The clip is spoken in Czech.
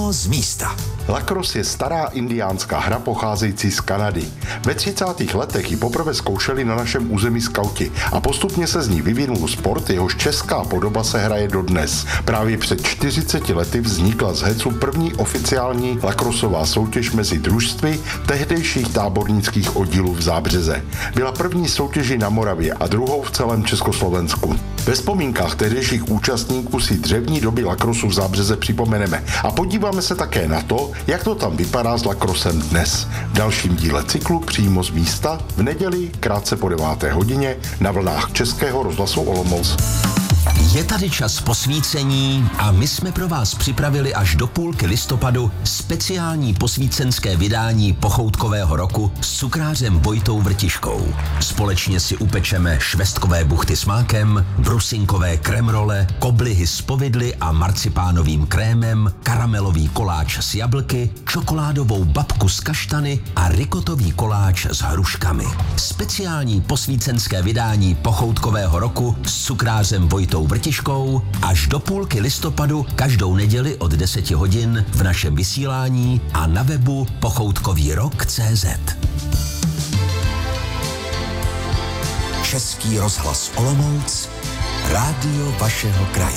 Přímo z místa. Lacrosse je stará indiánská hra pocházející z Kanady. Ve 30. letech ji poprvé zkoušeli na našem území skauti a postupně se z ní vyvinul sport, jehož česká podoba se hraje dodnes. Právě před 40 lety vznikla z hecu první oficiální lacrossová soutěž mezi družstvy tehdejších tábornických oddílů v Zábřeze. Byla první soutěží na Moravě a druhou v celém Československu. Ve vzpomínkách tehdejších účastníků si dřevní doby lacrossu v Zábřeze připomeneme a podíváme se také na to, jak to tam vypadá s lacrossem dnes. V dalším díle cyklu Přímo z místa v neděli krátce po 9. hodině na vlnách Českého rozhlasu Olomouc. Je tady čas posvícení a my jsme pro vás připravili až do půlky listopadu speciální posvícenské vydání pochoutkového roku s cukrářem Vojtou Vrtiškou. Společně si upečeme švestkové buchty s mákem, brusinkové kremrole, koblihy s povidly a marcipánovým krémem, karamelový koláč s jablky, čokoládovou babku s kaštany a rikotový koláč s hruškami. Speciální posvícenské vydání pochoutkového roku s cukrářem Vojtou Vrtiškou až do půlky listopadu každou neděli od 10 hodin v našem vysílání a na webu pochoutkovýrok.cz. Český rozhlas Olomouc, rádio vašeho kraje.